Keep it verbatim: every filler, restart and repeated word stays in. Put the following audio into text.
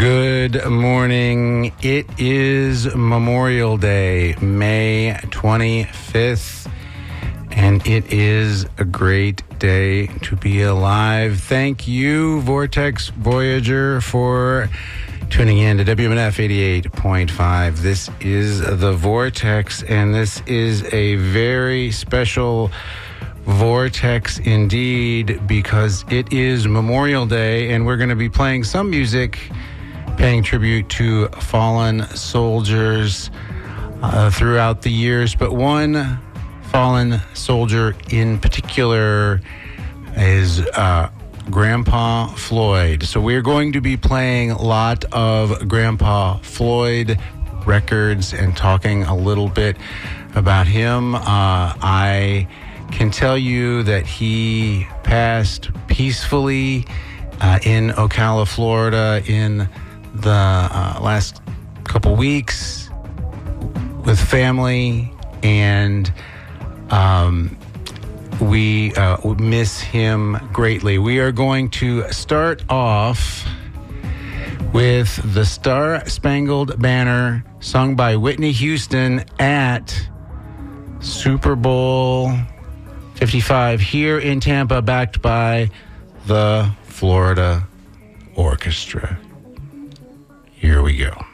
Good morning. It is Memorial Day, May twenty-fifth, and it is a great day to be alive. Thank you, Vortex Voyager, for tuning in to W M N F eighty-eight point five. This is The Vortex, and this is a very special Vortex indeed, because it is Memorial Day, and we're going to be playing some music paying tribute to fallen soldiers uh, throughout the years. But one fallen soldier in particular is uh, Grandpa Floyd. So we're going to be playing a lot of Grandpa Floyd records and talking a little bit about him. Uh, I can tell you that he passed peacefully uh, in Ocala, Florida in the uh, last couple weeks with family, and um, we uh, miss him greatly. We are going to start off with the Star Spangled Banner sung by Whitney Houston at Super Bowl fifty-five here in Tampa, backed by the Florida Orchestra. Here we go.